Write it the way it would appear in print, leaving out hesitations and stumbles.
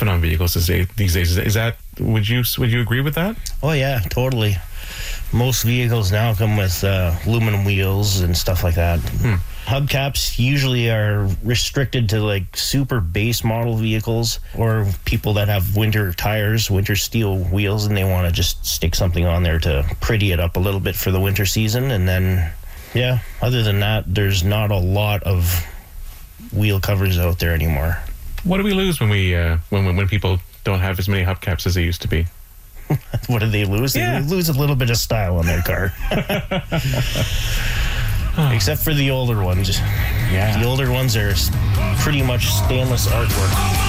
often on vehicles these days. Is that would you agree with that? Oh yeah, totally. Most vehicles now come with aluminum wheels and stuff like that. Hubcaps usually are restricted to like super base model vehicles or people that have winter tires, winter steel wheels, and they want to just stick something on there to pretty it up a little bit for the winter season. And then, yeah, other than that, there's not a lot of wheel covers out there anymore. What do we lose when we when people don't have as many hubcaps as they used to be? What do they lose? Yeah. They lose a little bit of style on their car. Except for the older ones. Yeah. The older ones are pretty much stainless artwork.